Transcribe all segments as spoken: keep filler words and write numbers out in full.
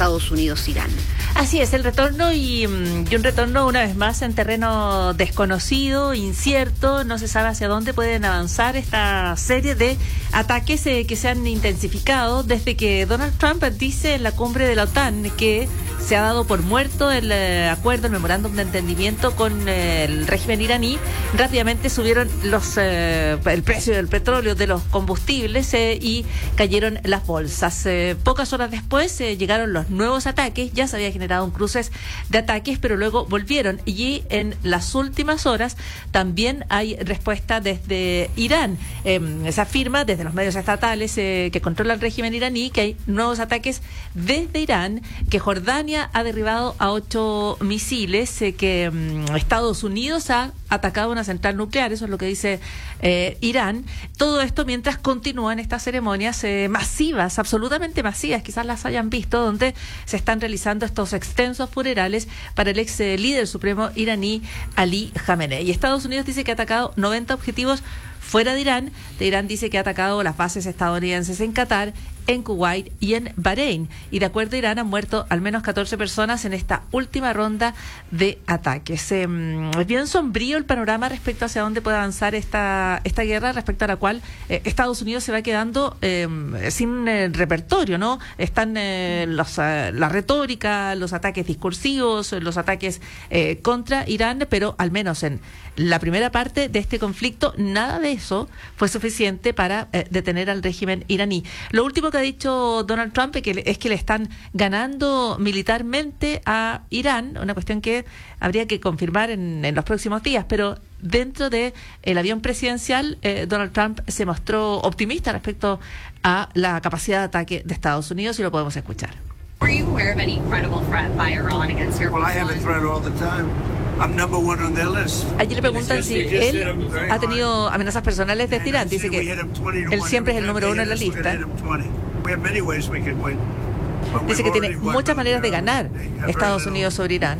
Estados Unidos-Irán. Así es, el retorno y, y un retorno una vez más en terreno desconocido, incierto, no se sabe hacia dónde pueden avanzar esta serie de ataques eh, que se han intensificado desde que Donald Trump dice en la cumbre de la OTAN que se ha dado por muerto el eh, acuerdo, el memorándum de entendimiento con eh, el régimen iraní. Rápidamente subieron los eh, el precio del petróleo, de los combustibles eh, y cayeron las bolsas. Eh, pocas horas después eh, llegaron los nuevos ataques, ya se había generado un cruce de ataques, pero luego volvieron y en las últimas horas también hay respuesta desde Irán. Eh, se afirma desde los medios estatales eh, que controla el régimen iraní que hay nuevos ataques desde Irán, que Jordania ha derribado a ocho misiles, eh, que um, Estados Unidos ha atacado una central nuclear, eso es lo que dice eh, Irán. Todo esto mientras continúan estas ceremonias eh, masivas, absolutamente masivas, quizás las hayan visto, donde se están realizando estos extensos funerales para el ex eh, líder supremo iraní Ali Khamenei. Y Estados Unidos dice que ha atacado noventa objetivos fuera de Irán. De Irán dice que ha atacado las bases estadounidenses en Qatar, en Kuwait y en Bahrein. Y de acuerdo a Irán han muerto al menos catorce personas en esta última ronda de ataques. Eh, es bien sombrío el panorama respecto hacia dónde puede avanzar esta esta guerra, respecto a la cual eh, Estados Unidos se va quedando eh, sin eh, repertorio, ¿no? Están eh, los, uh, la retórica, los ataques discursivos, los ataques eh, contra Irán, pero al menos en la primera parte de este conflicto nada de eso fue suficiente para eh, detener al régimen iraní. Lo último que ha dicho Donald Trump es que, es que le están ganando militarmente a Irán, una cuestión que habría que confirmar en, en los próximos días, pero dentro de el avión presidencial, eh, Donald Trump se mostró optimista respecto a la capacidad de ataque de Estados Unidos y lo podemos escuchar. Were you aware of any credible threat by Iran against your Well, I have a threat all the time. I'm number one on their list. Allí le preguntan si él ha tenido amenazas personales de Irán. Dice que él siempre es el número uno en la lista. Dice que tiene muchas maneras de ganar Estados Unidos sobre Irán.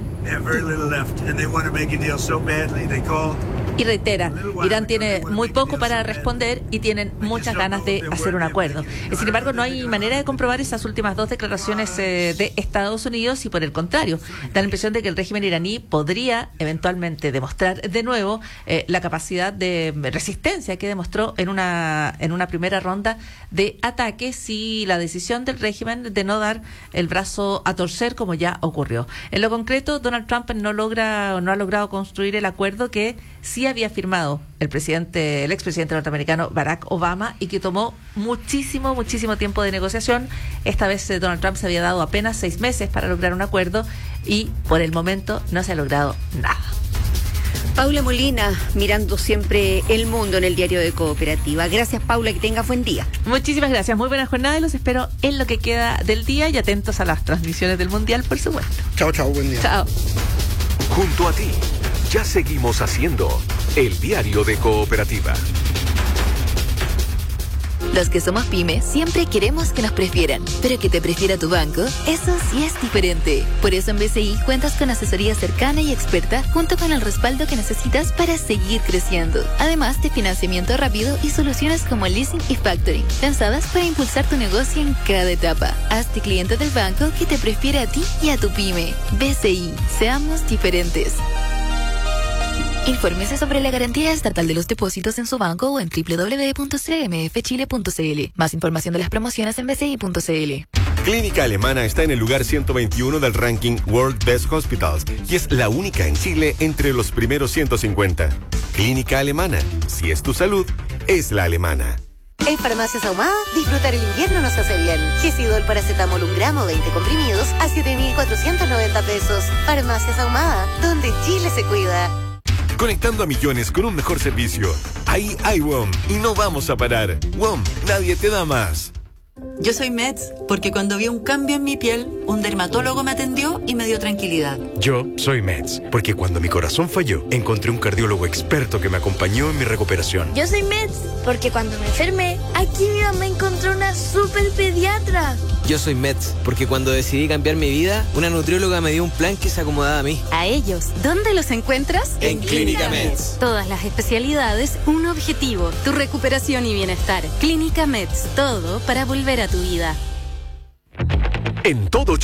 Y reitera, Irán tiene muy poco para responder y tienen muchas ganas de hacer un acuerdo. Sin embargo, no hay manera de comprobar esas últimas dos declaraciones eh, de Estados Unidos y por el contrario, da la impresión de que el régimen iraní podría eventualmente demostrar de nuevo eh, la capacidad de resistencia que demostró en una en una primera ronda de ataques y la decisión del régimen de no dar el brazo a torcer como ya ocurrió. En lo concreto, Donald Trump no logra no ha logrado construir el acuerdo que sí había firmado el presidente, el expresidente norteamericano Barack Obama y que tomó muchísimo, muchísimo tiempo de negociación. Esta vez eh, Donald Trump se había dado apenas seis meses para lograr un acuerdo y por el momento no se ha logrado nada. Paula Molina, mirando siempre el mundo en el diario de Cooperativa. Gracias, Paula, que tengas buen día. Muchísimas gracias, muy buena jornada y los espero en lo que queda del día y atentos a las transmisiones del Mundial, por supuesto. Chao, chao, buen día. Chao. Junto a ti, ya seguimos haciendo el diario de Cooperativa. Los que somos pyme siempre queremos que nos prefieran, pero que te prefiera tu banco, eso sí es diferente. Por eso en B C I cuentas con asesoría cercana y experta junto con el respaldo que necesitas para seguir creciendo. Además de financiamiento rápido y soluciones como leasing y factoring, pensadas para impulsar tu negocio en cada etapa. Hazte cliente del banco que te prefiere a ti y a tu pyme. B C I, seamos diferentes. Infórmese sobre la garantía estatal de los depósitos en su banco o en doble u doble u doble u punto c m f chile punto c l. Más información de las promociones en b c i punto c l. Clínica Alemana está en el lugar ciento veintiuno del ranking World Best Hospitals y es la única en Chile entre los primeros ciento cincuenta. Clínica Alemana, si es tu salud, es la alemana. En Farmacias Ahumada, disfrutar el invierno nos hace bien. Gesidol paracetamol un gramo, veinte comprimidos a siete mil cuatrocientos noventa pesos. Farmacias Ahumada, donde Chile se cuida. Conectando a millones con un mejor servicio. Ahí hay W O M y no vamos a parar. W O M, nadie te da más. Yo soy Meds porque cuando vi un cambio en mi piel, un dermatólogo me atendió y me dio tranquilidad. Yo soy Meds porque cuando mi corazón falló, encontré un cardiólogo experto que me acompañó en mi recuperación. Yo soy Meds porque cuando me enfermé, aquí mi mamá encontró una super pediatra. Yo soy Meds porque cuando decidí cambiar mi vida, una nutrióloga me dio un plan que se acomodaba a mí. A ellos, ¿dónde los encuentras? En, en Clínica Meds. Todas las especialidades, un objetivo, tu recuperación y bienestar. Clínica Meds, todo para volver a tu vida. En todo